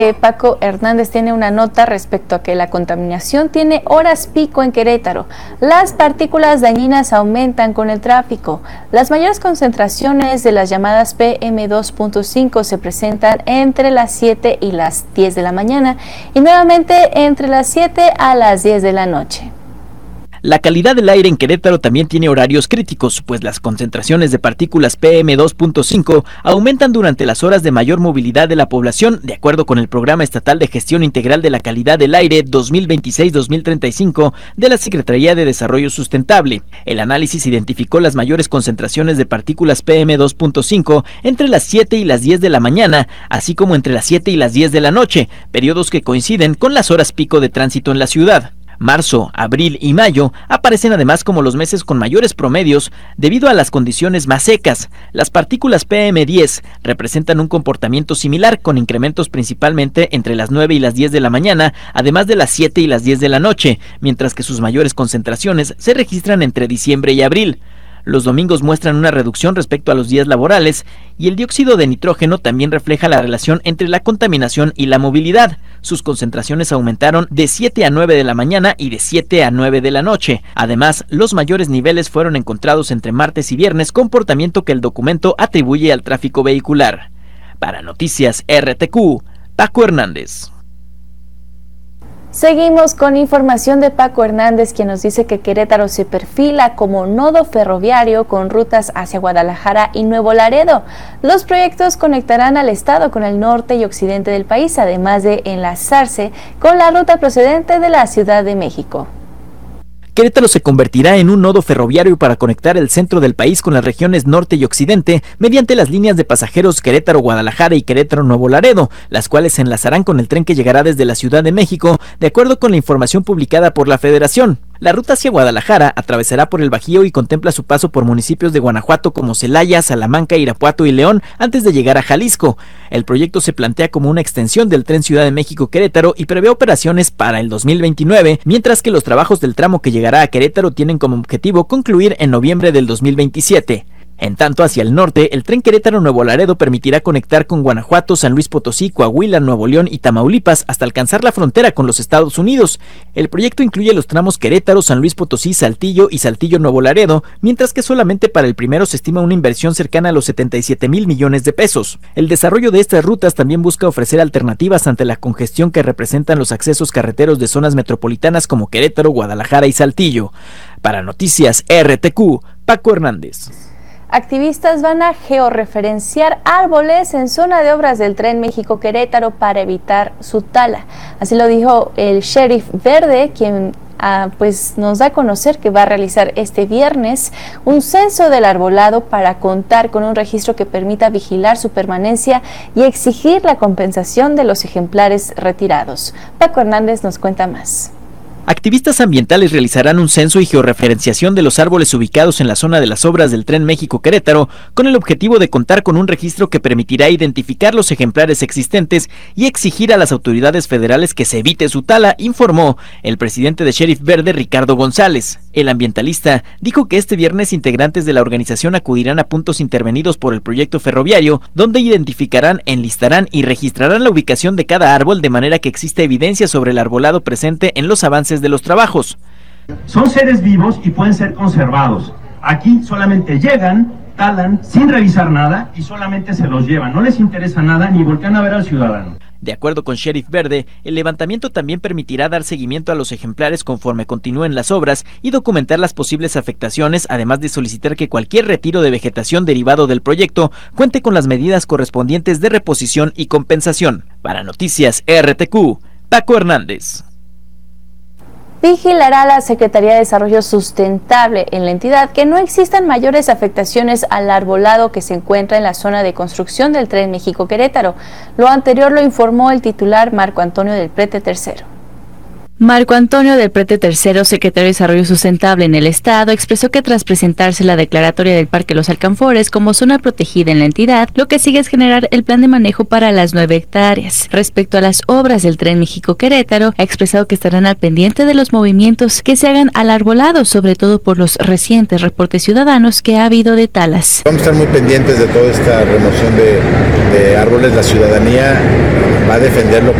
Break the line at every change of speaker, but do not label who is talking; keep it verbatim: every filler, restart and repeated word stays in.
Paco Hernández tiene una nota respecto a que la contaminación tiene horas pico en Querétaro. Las partículas dañinas aumentan con el tráfico. Las mayores concentraciones de las llamadas P M dos punto cinco se presentan entre las siete y las diez de la mañana y nuevamente entre las siete a las diez de la noche.
La calidad del aire en Querétaro también tiene horarios críticos, pues las concentraciones de partículas P M dos punto cinco aumentan durante las horas de mayor movilidad de la población, de acuerdo con el Programa Estatal de Gestión Integral de la Calidad del Aire dos mil veintiséis a dos mil treinta y cinco de la Secretaría de Desarrollo Sustentable. El análisis identificó las mayores concentraciones de partículas P M dos punto cinco entre las siete y las diez de la mañana, así como entre las siete y las diez de la noche, periodos que coinciden con las horas pico de tránsito en la ciudad. Marzo, abril y mayo aparecen además como los meses con mayores promedios debido a las condiciones más secas. Las partículas P M diez representan un comportamiento similar con incrementos principalmente entre las nueve y las diez de la mañana, además de las siete y las diez de la noche, mientras que sus mayores concentraciones se registran entre diciembre y abril. Los domingos muestran una reducción respecto a los días laborales y el dióxido de nitrógeno también refleja la relación entre la contaminación y la movilidad. Sus concentraciones aumentaron de siete a nueve de la mañana y de siete a nueve de la noche. Además, los mayores niveles fueron encontrados entre martes y viernes, comportamiento que el documento atribuye al tráfico vehicular. Para Noticias R T Q, Paco Hernández.
Seguimos con información de Paco Hernández, quien nos dice que Querétaro se perfila como nodo ferroviario con rutas hacia Guadalajara y Nuevo Laredo. Los proyectos conectarán al estado con el norte y occidente del país, además de enlazarse con la ruta procedente de la Ciudad de México.
Querétaro se convertirá en un nodo ferroviario para conectar el centro del país con las regiones norte y occidente mediante las líneas de pasajeros Querétaro-Guadalajara y Querétaro-Nuevo Laredo, las cuales se enlazarán con el tren que llegará desde la Ciudad de México, de acuerdo con la información publicada por la Federación. La ruta hacia Guadalajara atravesará por el Bajío y contempla su paso por municipios de Guanajuato como Celaya, Salamanca, Irapuato y León antes de llegar a Jalisco. El proyecto se plantea como una extensión del tren Ciudad de México-Querétaro y prevé operaciones para el dos mil veintinueve, mientras que los trabajos del tramo que llegará a Querétaro tienen como objetivo concluir en noviembre del dos mil veintisiete. En tanto, hacia el norte, el tren Querétaro-Nuevo Laredo permitirá conectar con Guanajuato, San Luis Potosí, Coahuila, Nuevo León y Tamaulipas hasta alcanzar la frontera con los Estados Unidos. El proyecto incluye los tramos Querétaro, San Luis Potosí, Saltillo y Saltillo-Nuevo Laredo, mientras que solamente para el primero se estima una inversión cercana a los setenta y siete mil millones de pesos. El desarrollo de estas rutas también busca ofrecer alternativas ante la congestión que representan los accesos carreteros de zonas metropolitanas como Querétaro, Guadalajara y Saltillo. Para Noticias R T Q, Paco Hernández.
Activistas van a georreferenciar árboles en zona de obras del Tren México-Querétaro para evitar su tala. Así lo dijo el sheriff Verde, quien ah, pues nos da a conocer que va a realizar este viernes un censo del arbolado para contar con un registro que permita vigilar su permanencia y exigir la compensación de los ejemplares retirados. Paco Hernández nos cuenta más.
Activistas ambientales realizarán un censo y georreferenciación de los árboles ubicados en la zona de las obras del Tren México-Querétaro con el objetivo de contar con un registro que permitirá identificar los ejemplares existentes y exigir a las autoridades federales que se evite su tala, informó el presidente de Sheriff Verde, Ricardo González. El ambientalista dijo que este viernes integrantes de la organización acudirán a puntos intervenidos por el proyecto ferroviario, donde identificarán, enlistarán y registrarán la ubicación de cada árbol de manera que exista evidencia sobre el arbolado presente en los avances de los trabajos.
Son seres vivos y pueden ser conservados. Aquí solamente llegan, talan, sin revisar nada y solamente se los llevan. No les interesa nada ni voltean a ver al ciudadano.
De acuerdo con Sheriff Verde, el levantamiento también permitirá dar seguimiento a los ejemplares conforme continúen las obras y documentar las posibles afectaciones, además de solicitar que cualquier retiro de vegetación derivado del proyecto cuente con las medidas correspondientes de reposición y compensación. Para Noticias R T Q, Paco Hernández.
Vigilará la Secretaría de Desarrollo Sustentable en la entidad que no existan mayores afectaciones al arbolado que se encuentra en la zona de construcción del Tren México-Querétaro. Lo anterior lo informó el titular Marco Antonio del Prete tercero. Marco Antonio del Prete tercero, secretario de Desarrollo Sustentable en el Estado, expresó que tras presentarse la declaratoria del Parque Los Alcanfores como zona protegida en la entidad, lo que sigue es generar el plan de manejo para las nueve hectáreas. Respecto a las obras del Tren México-Querétaro, ha expresado que estarán al pendiente de los movimientos que se hagan al arbolado, sobre todo por los recientes reportes ciudadanos que ha habido de talas.
Vamos a estar muy pendientes de toda esta remoción de, de árboles. La ciudadanía va a defenderlo